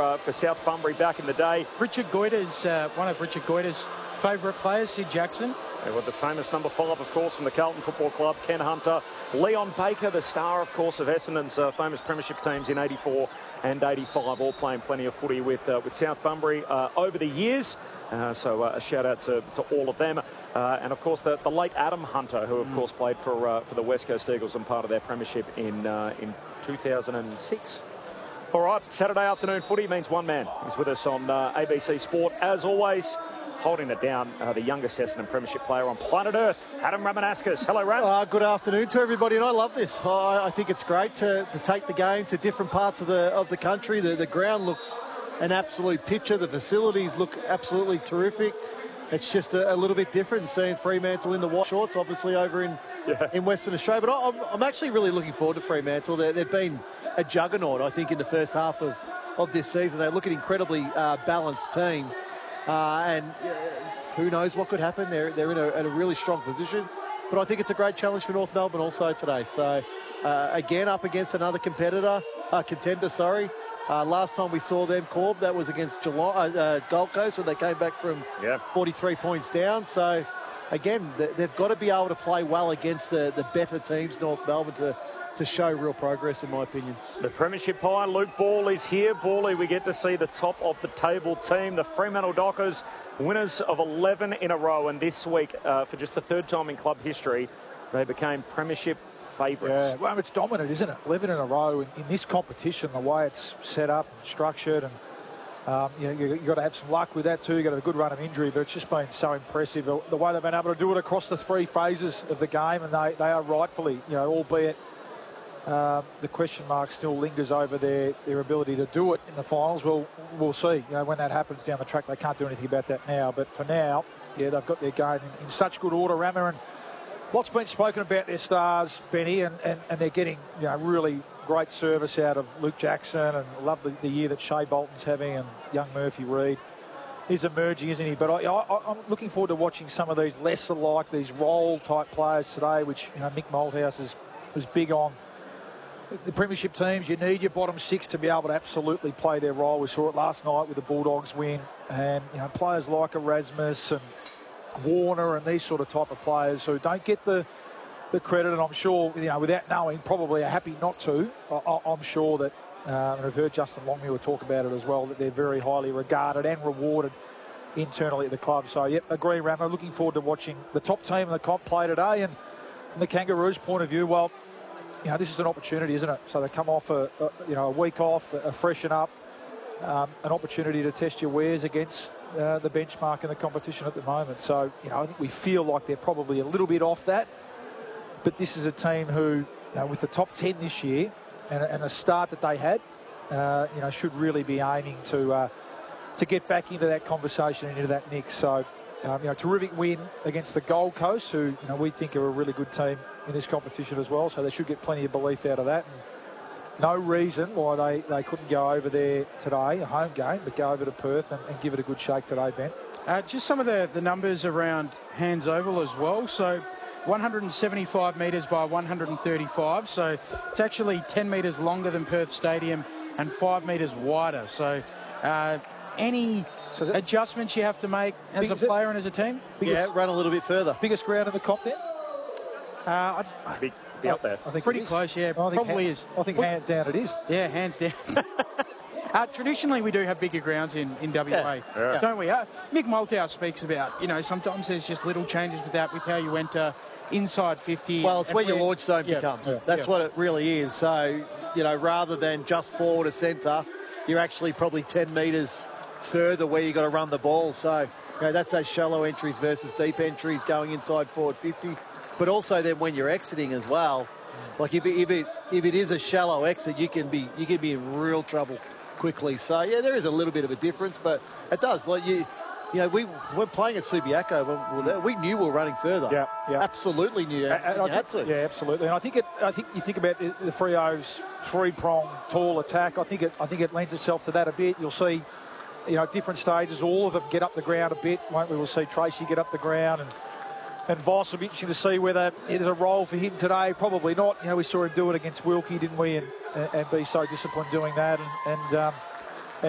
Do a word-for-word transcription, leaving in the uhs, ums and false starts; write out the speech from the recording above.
uh, for South Bunbury back in the day. Richard Goyder's, uh, one of Richard Goyder's favourite players, Sid Jackson. And with the famous number five, of course, from the Carlton Football Club, Ken Hunter. Leon Baker, the star, of course, of Essendon's uh, famous premiership teams in eighty-four and eighty-five, all playing plenty of footy with uh, with South Bunbury uh, over the years. Uh, so uh, a shout out to, to all of them. Uh, and, of course, the, the late Adam Hunter, who, of mm. course, played for uh, for the West Coast Eagles and part of their premiership in, uh, in two thousand six. All right, Saturday afternoon footy means one man is with us on uh, A B C Sport. As always, holding it down, uh, the youngest Essendon premiership player on planet Earth, Adam Ramanauskas. Hello, Ram. Uh, good afternoon to everybody, and I love this. I, I think it's great to, to take the game to different parts of the of the country. The, the ground looks an absolute picture. The facilities look absolutely terrific. It's just a, a little bit different seeing Fremantle in the white shorts, obviously over in yeah. in Western Australia. But I, I'm, I'm actually really looking forward to Fremantle. They're, they've been a juggernaut, I think, in the first half of, of this season. They look an incredibly uh, balanced team. Uh, and uh, who knows what could happen. They're, they're in, a, in a really strong position. But I think it's a great challenge for North Melbourne also today. So, uh, again, up against another competitor, uh, contender, sorry. Uh, last time we saw them, Corb, that was against Geelong, uh, uh, Gold Coast when they came back from yeah. forty-three points down. So, again, th- they've got to be able to play well against the, the better teams, North Melbourne, to to show real progress, in my opinion. The premiership pie, Luke Ball is here. Bally, we get to see the top of the table team, the Fremantle Dockers, winners of eleven in a row, and this week, uh, for just the third time in club history, they became premiership favourites. Yeah, well, it's dominant, isn't it? eleven in a row in, in this competition, the way it's set up and structured, and um, you know, you, you've got to have some luck with that too. You've got a good run of injury, but it's just been so impressive the, the way they've been able to do it across the three phases of the game, and they, they are rightfully, you know, albeit Uh, the question mark still lingers over their, their ability to do it in the finals. Well, we'll see. You know, when that happens down the track, they can't do anything about that now. But for now, yeah, they've got their game in, in such good order, Rammer. And lots been spoken about their stars, Benny, and, and, and they're getting, you know, really great service out of Luke Jackson, and love the, the year that Shea Bolton's having, and young Murphy Reid is emerging, isn't he? But I, I, I'm looking forward to watching some of these lesser like these role-type players today, which, you know, Mick Malthouse is, is big on. The premiership teams, you need your bottom six to be able to absolutely play their role. We saw it last night with the Bulldogs win, and you know, players like Erasmus and Warner and these sort of type of players who don't get the the credit, and I'm sure, you know, without knowing, probably are happy not to. I, I'm sure that, uh, and I've heard Justin Longmuir talk about it as well, that they're very highly regarded and rewarded internally at the club. So, yep, agree, Ramo. Looking forward to watching the top team in the comp play today. And from the Kangaroos' point of view, well, you know, this is an opportunity, isn't it? So they come off a, a you know a week off, a, a freshen up, um, an opportunity to test your wares against uh, the benchmark in the competition at the moment. So, you know, I think we feel like they're probably a little bit off that. But this is a team who, you know, with the top ten this year and, and a start that they had, uh, you know, should really be aiming to uh, to get back into that conversation and into that mix. So, um, you know, terrific win against the Gold Coast, who, you know, we think are a really good team in this competition as well, so they should get plenty of belief out of that. And no reason why they, they couldn't go over there today, a home game, but go over to Perth and, and give it a good shake today, Ben. Uh, just some of the, the numbers around Hands Oval as well. So one hundred seventy-five metres by one hundred thirty-five, so it's actually ten metres longer than Perth Stadium and five metres wider. So uh, any so adjustments you have to make as a player and as a team? Yeah, run a little bit further. Biggest ground in the comp then? Uh, I'd be, be up there. I think pretty close, yeah. I Probably hand, is. I think hands down it is. Yeah, hands down. uh, traditionally, we do have bigger grounds in, in W A, yeah. Yeah. don't we? Uh, Mick Malthouse speaks about, you know, sometimes there's just little changes with that, with how you enter inside fifty. Well, it's where your launch zone yeah. becomes. Yeah. That's yeah. what it really is. So, you know, rather than just forward or centre, you're actually probably ten metres further where you've got to run the ball. So, you know, that's those shallow entries versus deep entries going inside forward fifty. But also then when you're exiting as well, like if it, if it if it is a shallow exit, you can be you can be in real trouble quickly. So yeah, there is a little bit of a difference, but it does. Like you, you know, we we're playing at Subiaco. Well, we knew we were running further. Yeah, yeah, absolutely knew. And, and you I had think, to. Yeah, absolutely. And I think it. I think you think about the, the Freo's three-prong tall attack. I think it. I think it lends itself to that a bit. You'll see, you know, different stages. All of them get up the ground a bit. Won't we? We'll see Tracy get up the ground and. And Voss will be interesting to see whether there's a role for him today. Probably not. You know, we saw him do it against Wilkie, didn't we? And, and be so disciplined doing that. And, and um,